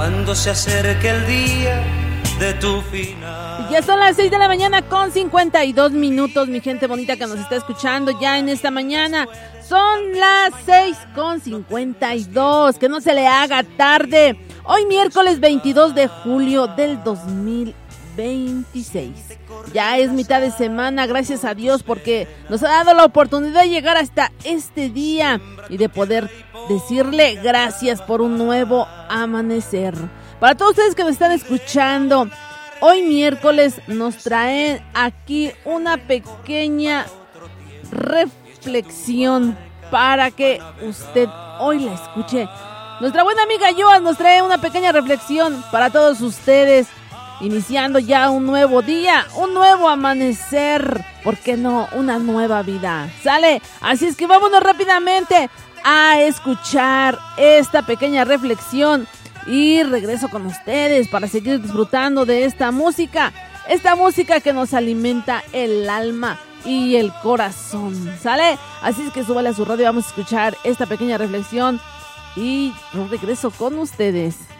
cuando se acerque el día de tu final. Ya son las 6 de la mañana con 52 minutos, mi gente bonita que nos está escuchando ya en esta mañana. Son las 6 con 52, que no se le haga tarde. Hoy miércoles 22 de julio del 2026. Ya es mitad de semana, gracias a Dios, porque nos ha dado la oportunidad de llegar hasta este día y de poder decirle gracias por un nuevo amanecer. Para todos ustedes que me están escuchando, hoy miércoles nos traen aquí una pequeña reflexión para que usted hoy la escuche. Nuestra buena amiga Joan nos trae una pequeña reflexión para todos ustedes, iniciando ya un nuevo día, un nuevo amanecer, ¿por qué no? Una nueva vida, ¿sale? Así es que vámonos rápidamente a escuchar esta pequeña reflexión y regreso con ustedes para seguir disfrutando de esta música que nos alimenta el alma y el corazón, ¿sale? Así es que súbale a su radio, vamos a escuchar esta pequeña reflexión y regreso con ustedes.